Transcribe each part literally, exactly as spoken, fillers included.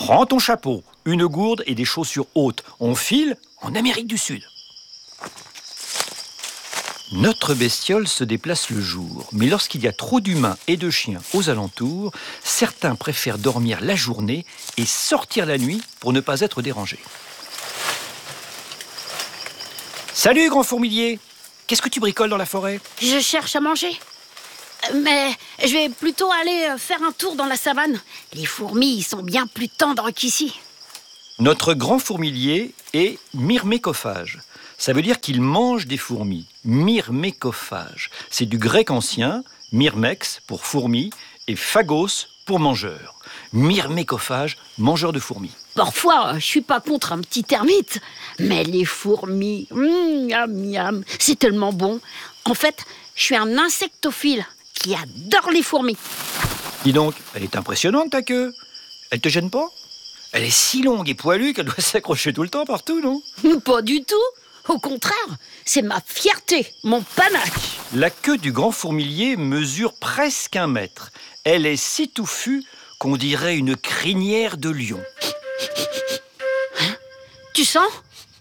Prends ton chapeau, une gourde et des chaussures hautes. On file en Amérique du Sud. Notre bestiole se déplace le jour, mais lorsqu'il y a trop d'humains et de chiens aux alentours, certains préfèrent dormir la journée et sortir la nuit pour ne pas être dérangés. Salut, grand fourmilier! Qu'est-ce que tu bricoles dans la forêt? Je cherche à manger. Mais je vais plutôt aller faire un tour dans la savane. Les fourmis sont bien plus tendres qu'ici. Notre grand fourmilier est myrmécophage. Ça veut dire qu'il mange des fourmis. Myrmécophage. C'est du grec ancien, myrmex pour fourmi et phagos pour mangeur. Myrmécophage, mangeur de fourmis. Parfois, je suis pas contre un petit termite, mais les fourmis, mmh, miam, miam, c'est tellement bon. En fait, je suis un insectophile qui adore les fourmis. Dis donc, elle est impressionnante ta queue. Elle te gêne pas? Elle est si longue et poilue qu'elle doit s'accrocher tout le temps partout, non? Pas du tout. Au contraire, c'est ma fierté, mon panache. La queue du grand fourmilier mesure presque un mètre. Elle est si touffue qu'on dirait une crinière de lion. Hein? Tu sens?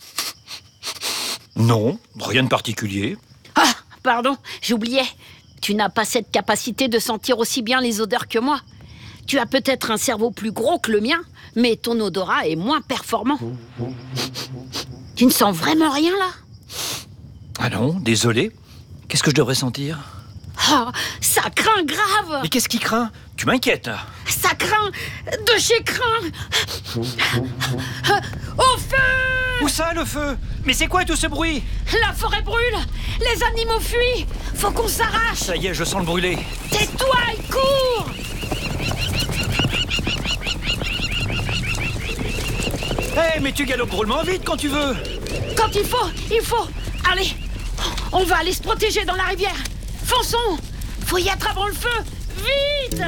Non, rien de particulier. Ah, pardon, j'oubliais. Tu n'as pas cette capacité de sentir aussi bien les odeurs que moi. Tu as peut-être un cerveau plus gros que le mien, mais ton odorat est moins performant. Tu ne sens vraiment rien, là? Ah non, désolé. Qu'est-ce que je devrais sentir? Oh, ça craint grave! Mais qu'est-ce qui craint? Tu m'inquiètes, là. Ça craint de chez craint! Au feu! Où ça, le feu? Mais c'est quoi tout ce bruit? La forêt brûle! Les animaux fuient! Faut qu'on s'arrache! Ça y est, je sens le brûler. Tais-toi et cours! Hé, hey, mais tu galopes drôlement vite quand tu veux. Quand il faut, il faut. Allez, on va aller se protéger dans la rivière. Fonçons! Faut y être avant le feu! Vite!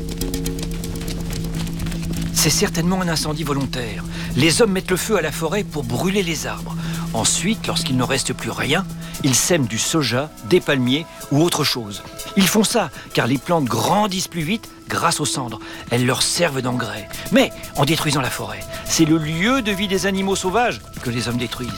C'est certainement un incendie volontaire. Les hommes mettent le feu à la forêt pour brûler les arbres. Ensuite, lorsqu'il ne reste plus rien, ils sèment du soja, des palmiers ou autre chose. Ils font ça car les plantes grandissent plus vite grâce aux cendres. Elles leur servent d'engrais. Mais en détruisant la forêt, c'est le lieu de vie des animaux sauvages que les hommes détruisent.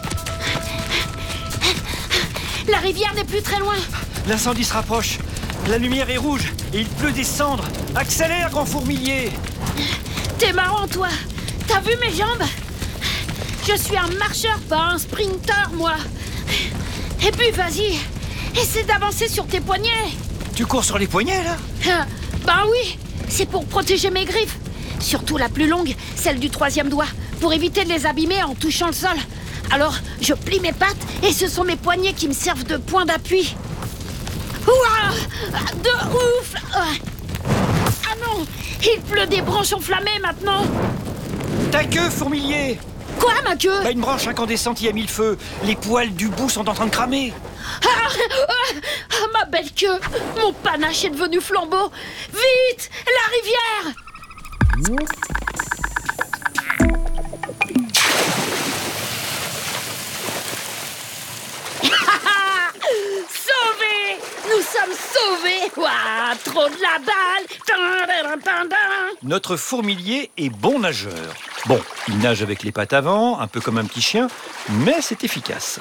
La rivière n'est plus très loin. L'incendie se rapproche. La lumière est rouge et il pleut des cendres. Accélère, grand fourmilier! T'es marrant, toi. T'as vu mes jambes? Je suis un marcheur, pas un sprinter, moi. Et puis, vas-y, essaie d'avancer sur tes poignets. Tu cours sur les poignets, là? Ah, ben oui, c'est pour protéger mes griffes. Surtout la plus longue, celle du troisième doigt, pour éviter de les abîmer en touchant le sol. Alors, je plie mes pattes et ce sont mes poignets qui me servent de point d'appui. Ouah, de ouf! Ah non, il pleut des branches enflammées maintenant. Ta queue, fourmilier! Quoi, ma queue? Pas une branche incandescente y a mis le feu. Les poils du bout sont en train de cramer. Ah, ah, ah, ma belle queue! Mon panache est devenu flambeau. Vite, la rivière! Sauvés! Nous sommes sauvés! Ouah, trop de la balle! Notre fourmilier est bon nageur. Bon, il nage avec les pattes avant, un peu comme un petit chien, mais c'est efficace.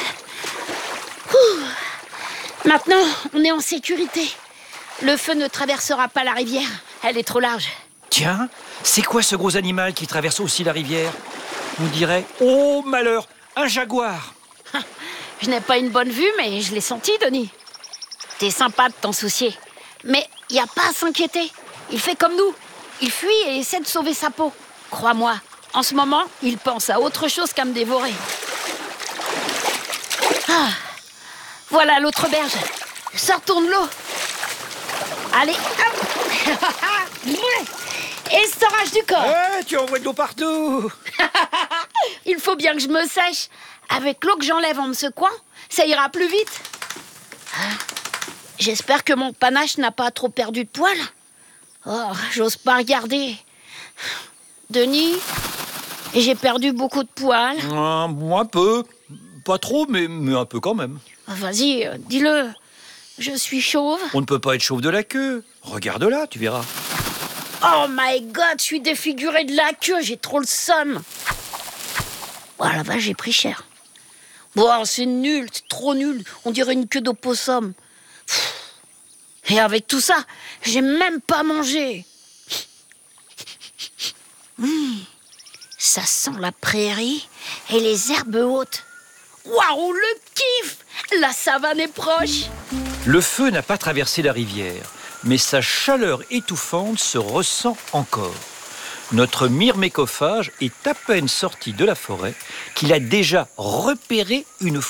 Ouh. Maintenant, on est en sécurité. Le feu ne traversera pas la rivière. Elle est trop large. Tiens, c'est quoi ce gros animal qui traverse aussi la rivière? On dirait, oh malheur, un jaguar. Je n'ai pas une bonne vue, mais je l'ai senti, Denis. T'es sympa de t'en soucier. Mais il n'y a pas à s'inquiéter. Il fait comme nous. Il fuit et essaie de sauver sa peau. Crois-moi, en ce moment, il pense à autre chose qu'à me dévorer. Ah, voilà l'autre berge. Sortons de l'eau. Allez, hop. Essorage du corps. Ouais, tu envoies de l'eau partout. Il faut bien que je me sèche. Avec l'eau que j'enlève en me secouant, ça ira plus vite. Ah, j'espère que mon panache n'a pas trop perdu de poils. Oh, j'ose pas regarder. Denis, j'ai perdu beaucoup de poils. Euh, un peu. Pas trop, mais, mais un peu quand même. Vas-y, euh, dis-le. Je suis chauve. On ne peut pas être chauve de la queue. Regarde là, tu verras. Oh my god, je suis défigurée de la queue, j'ai trop le somme. Oh la vache, j'ai pris cher. Bon, c'est nul, c'est trop nul. On dirait une queue d'opossum. Et avec tout ça, j'ai même pas mangé. Mmh, ça sent la prairie et les herbes hautes. Waouh, le kiff! La savane est proche. Le feu n'a pas traversé la rivière, mais sa chaleur étouffante se ressent encore. Notre myrmécophage est à peine sorti de la forêt qu'il a déjà repéré une